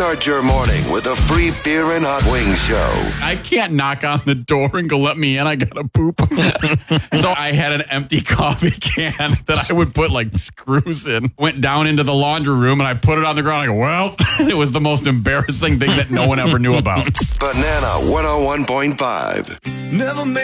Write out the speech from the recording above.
Start your morning with a free beer and hot wings show. I can't knock on the door and go, let me in. I got to poop. So I had an empty coffee can that I would put like screws in. Went down into the laundry room and I put it on the ground. I go, well, it was the most embarrassing thing that no one ever knew about. Banana 101.5. Never